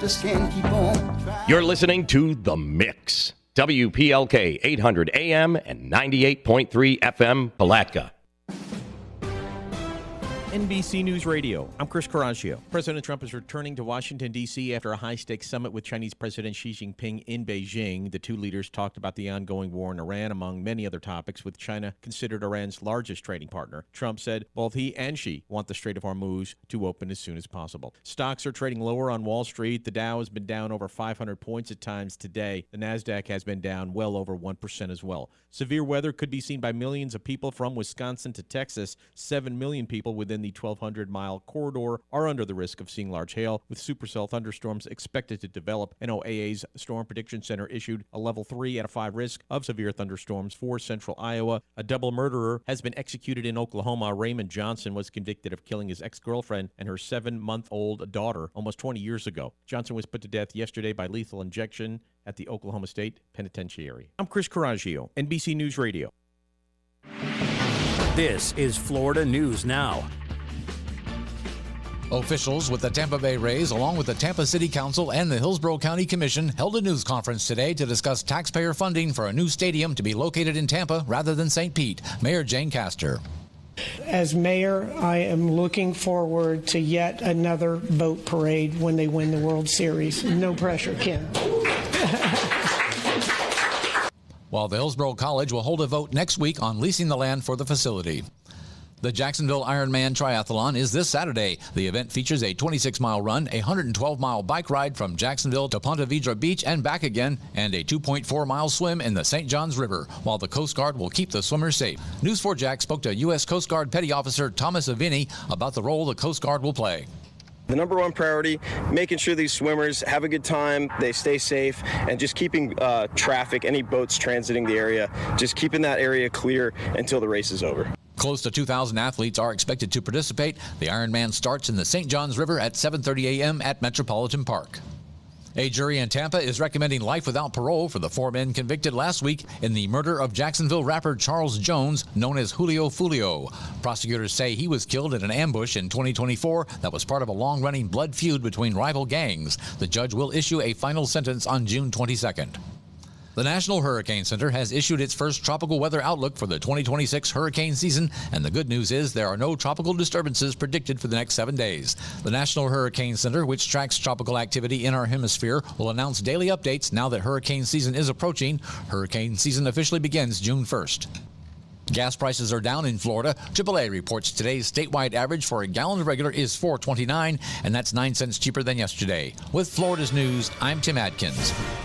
just can't keep on trying. You're listening to The Mix. WPLK 800 AM and 98.3 FM, Palatka. NBC News Radio. I'm Chris Coraggio. President Trump is returning to Washington, D.C. after a high-stakes summit with Chinese President Xi Jinping in Beijing. The two leaders talked about the ongoing war in Iran, among many other topics, with China considered Iran's largest trading partner. Trump said both he and Xi want the Strait of Hormuz to open as soon as possible. Stocks are trading lower on Wall Street. The Dow has been down over 500 points at times today. The NASDAQ has been down well over 1% as well. Severe weather could be seen by millions of people from Wisconsin to Texas. 7 million people within the 1,200-mile corridor are under the risk of seeing large hail, with supercell thunderstorms expected to develop. NOAA's Storm Prediction Center issued a level 3 out of 5 risk of severe thunderstorms for central Iowa. A double murderer has been executed in Oklahoma. Raymond Johnson was convicted of killing his ex-girlfriend and her 7-month-old daughter almost 20 years ago. Johnson was put to death yesterday by lethal injection at the Oklahoma State Penitentiary. I'm Chris Coraggio, NBC News Radio. This is Florida News Now. Officials with the Tampa Bay Rays, along with the Tampa City Council and the Hillsborough County Commission, held a news conference today to discuss taxpayer funding for a new stadium to be located in Tampa rather than St. Pete. Mayor Jane Castor. As mayor, I am looking forward to yet another boat parade when they win the World Series. No pressure, Ken. While the Hillsborough College will hold a vote next week on leasing the land for the facility. The Jacksonville Ironman Triathlon is this Saturday. The event features a 26-mile run, a 112-mile bike ride from Jacksonville to Ponte Vedra Beach and back again, and a 2.4-mile swim in the St. Johns River, while the Coast Guard will keep the swimmers safe. News4JAX spoke to U.S. Coast Guard Petty Officer Thomas Avini about the role the Coast Guard will play. The number one priority, making sure these swimmers have a good time, they stay safe, and just keeping traffic, any boats transiting the area, just keeping that area clear until the race is over. Close to 2,000 athletes are expected to participate. The Ironman starts in the St. Johns River at 7:30 a.m. at Metropolitan Park. A jury in Tampa is recommending life without parole for the 4 men convicted last week in the murder of Jacksonville rapper Charles Jones, known as Julio Fulio. Prosecutors say he was killed in an ambush in 2024 that was part of a long-running blood feud between rival gangs. The judge will issue a final sentence on June 22nd. The National Hurricane Center has issued its first tropical weather outlook for the 2026 hurricane season, and the good news is there are no tropical disturbances predicted for the next 7 days. The National Hurricane Center, which tracks tropical activity in our hemisphere, will announce daily updates now that hurricane season is approaching. Hurricane season officially begins June 1st. Gas prices are down in Florida. AAA reports today's statewide average for a gallon of regular is $4.29, and that's 9 cents cheaper than yesterday. With Florida's news, I'm Tim Adkins.